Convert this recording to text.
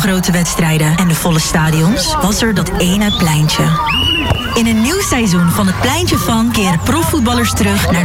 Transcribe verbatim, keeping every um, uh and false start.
grote wedstrijden en de volle stadions, was er dat ene pleintje. In een nieuw seizoen van het Pleintje van keren profvoetballers terug naar